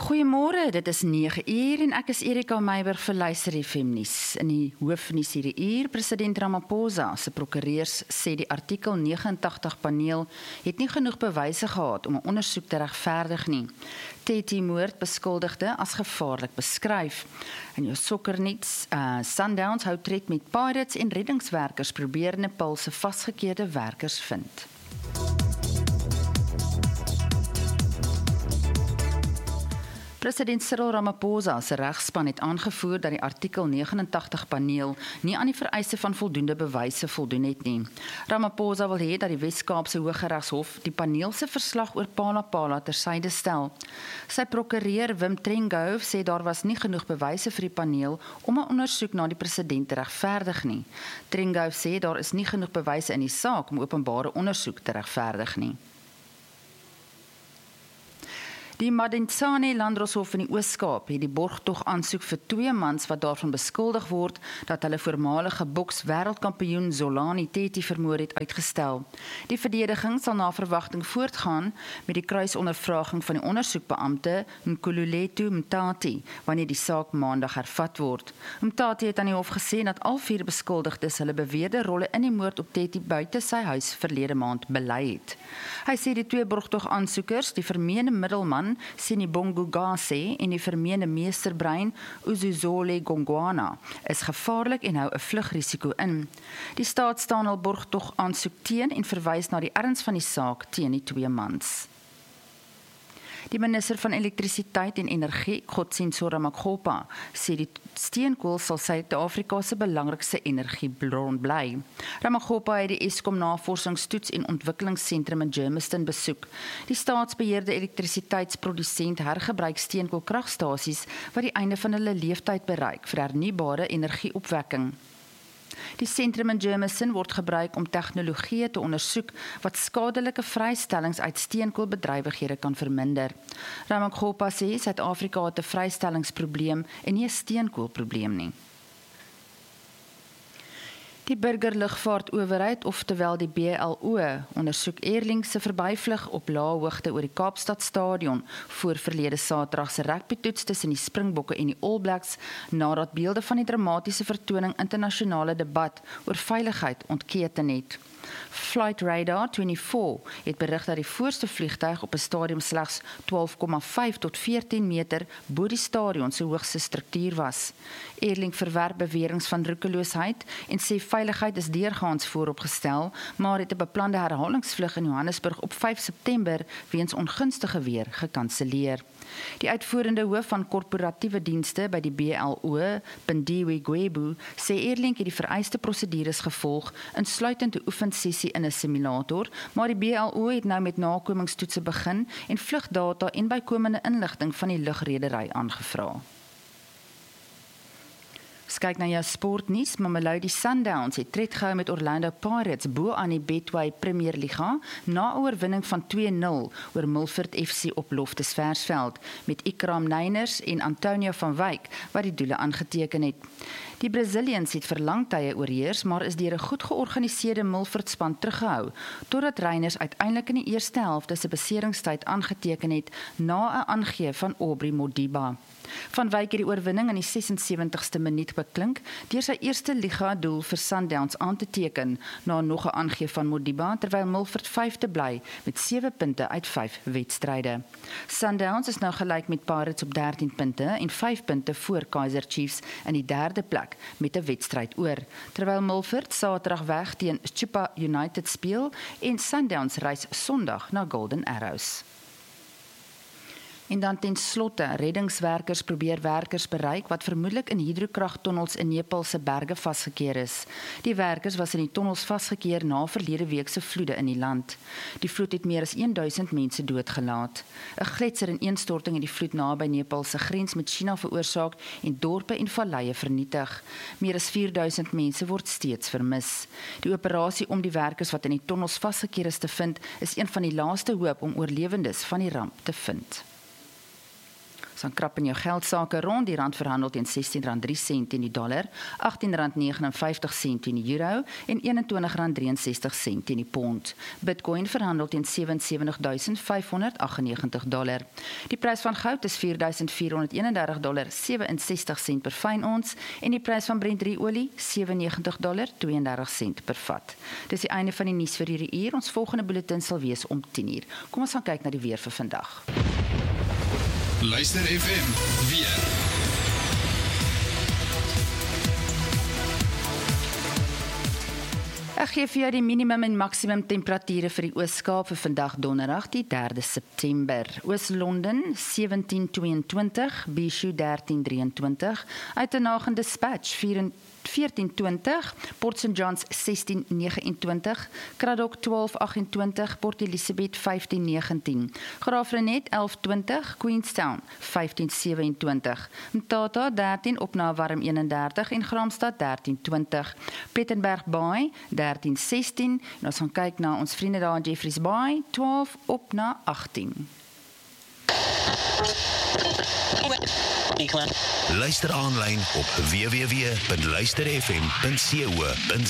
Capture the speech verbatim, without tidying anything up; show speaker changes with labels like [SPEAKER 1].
[SPEAKER 1] Goeiemôre, dit is nege uur en ek is Erika Meiberg vir Luister F M nuus. In die hoofnuus hierdie uur, president Ramaphosa se prokureurs sê die artikel nege en tagtig paneel het nie genoeg bewyse gehad om 'n ondersoek te regverdig nie. Teti-moord beskuldigde as gevaarlik beskryf. In jou sokkernuus, uh, Sundowns hou tred met Pirates en reddingswerkers probeer Nepal se vasgekeerde werkers vind. President Cyril Ramaphosa se regspan het aangevoer dat die artikel nege en tagtig paneel nie aan die vereiste van voldoende bewyse voldoen het nie. Ramaphosa wil hê dat die Wes-Kaapse Hooggeregshof die paneel se verslag oor Palapala tersyde stel. Sy prokureur Wim Trengove sê daar was nie genoeg bewyse vir die paneel om 'n ondersoek na die president te regverdig nie. Trengove sê daar is nie genoeg bewyse in die saak om openbare ondersoek te regverdig nie. Die Madensane Landdroshof in die Oos-Kaap het die borgtog aansoek vir twee mans wat daarvan beskuldig word dat hulle voormalige boks wêreldkampioen Zolani Teti vermoor het uitgestel. Die verdediging sal na verwagting voortgaan met die kruisondervraging van die ondersoekbeampte Nkululeko Mtati wanneer die saak maandag hervat word. Mtati het aan die hof gesê dat al vier beskuldigdes hulle beweerde rolle in die moord op Teti buite sy huis verlede maand bely het. Hy sê die twee borgtog aansoekers, die vermeende middelman Sinibongo Gase en die vermeende meesterbrein Uzuzole Gongwana is gevaarlik en hou 'n vlugrisiko in. Die staat staan al borgtog aansoek teen en verwys na die erns van die saak teen die twee mans. Die minister van elektrisiteit en energie, Godsinsora Makgopa, sê die steenkool sal Suid-Afrika se belangrikste energiebron bly. Ramaphosa het die Eskom Navorsingstoets en Ontwikkelingsentrum in Germiston besoek. Die staatsbeheerde elektrisiteitsprodusent hergebruik steenkoolkragstasies wat die einde van hulle leeftyd bereik vir hernubare energieopwekking. Die sentrum in Germiston word gebruik om tegnologieë te ondersoek wat skadelike vrystellings uit steenkoolbedrywighede kan verminder. Ramaphosa sê Suid-Afrika het 'n vrystellingsprobleem en nie 'n steenkoolprobleem nie. Die burgerlugvaartowerheid, oftewel die B L O, ondersoek Airlink se verbyvlug op lae hoogte oor die Kaapstad Stadion voor verlede Saterdag se rugbytoets tussen die Springbokke en die All Blacks nadat beelde van die dramatiese vertoning internasionale debat oor veiligheid ontketen het. Flight Radar vyf het berig dat die voorste vliegtuig op 'n stadium slegs twaalf komma vyf tot veertien meter bo die stadion se hoogste struktuur was. Airlink verwerp beweringe van roekeloosheid en sê veiligheid is deurgaans vooropgestel, maar het 'n beplande herhalingsvlug in Johannesburg op vyf September weens ongunstige weer gekanselleer. Die uitvoerende hoof van korporatiewe dienste by die B L O, Pindiwe Gwebu, sê Airlink het die vereiste prosedures gevolg, insluitend 'n oefensessie in 'n simulator, maar die B L O het nou met nakomingstoetse begin en vlugdata en bykomende inligting van die lugredery aangevra. Ons kyk na jou sportnuus. Mamelodi Sundowns het tred gehou met Orlando Pirates bo aan die Betway Premier Liga na 'n oorwinning van twee nul oor Milford F C op Loftusversveld met Ikram Nyners en Antonio van Wyk wat die doele aangeteken het. Die Brazilians het vir lang tye oorheers, maar is deur 'n goed georganiseerde Milford span teruggehou totdat Reiners uiteindelik in die eerste helfte se beseringstyd aangeteken het na 'n aangee van Aubrey Modiba. Van Wyk het die oorwinning in die ses en sewentigste minuut beklink deur sy eerste liga doel vir Sundowns aan te teken na nog 'n aangee van Modiba, terwyl Milford vyfde bly met sewe punte uit vyf wedstryde. Sundowns is nou gelyk met Pirates op dertien punte en vyf punte voor Kaizer Chiefs in die derde plek met 'n wedstryd oor, terwyl Milford Saterdag weg teen Chippa United speel en Sundowns reis Sondag na Golden Arrows. En dan ten slotte, reddingswerkers probeer werkers bereik wat vermoedelik in hidrokragtonnels in Nepal se berge vasgekeer is. Die werkers was in die tonnels vasgekeer na verlede week se vloede in die land. Die vloed het meer as duisend mense doodgelaat. 'n Gletser-ineenstorting het die vloed naby Nepal se grens met China veroorsaak en dorpe en valleie vernietig. Meer as vierduisend mense word steeds vermis. Die operasie om die werkers wat in die tonnels vasgekeer is te vind, is een van die laaste hoop om oorlewendes van die ramp te vind. Ons gaan krap in jou geldsake rond, die rand verhandel teen sestien rand drie sent teen die dollar, agttien rand vyf nege sent teen die euro en eenentwintig rand ses drie sent teen die pond. Bitcoin verhandel teen sewe en sewentig duisend vyf honderd agt en negentig dollar. Die prys van goud is vier duisend vier honderd eenendertig dollar ses sent per fyn ons en die prys van Brent drie olie sewe en negentig dollar tweeëndertig sent per vat. Dis die einde van die nuus vir hierdie uur. Ons volgende bulletin sal wees om tien uur. Kom ons gaan kyk na die weer vir vandag.
[SPEAKER 2] Luister F M weer.
[SPEAKER 1] Ek gee vir jou die minimum en maksimum temperature vir die Oos-Kaap vir vandag donderdag die derde September. Oos-London sewentien tweeëntwintig, Bishu dertien drieëntwintig, Uitenhage Dispatch veertien twintig, Port Saint Johns sestien negenentwintig, Kraddock twaalf agentwintig, Port Elizabeth vyftien negentien, Graafrenet elf twintig, Queenstown vyftien sewenentwintig, Mthatha dertien op na warm eenendertig en Graamsstad dertien twintig, Plettenberg Bay dertien sestien en ons gaan kyk na ons vriende daar in Jeffreys Bay twaalf op na agttien.
[SPEAKER 3] Luister aanlyn op w w w punt luister f m punt co punt za.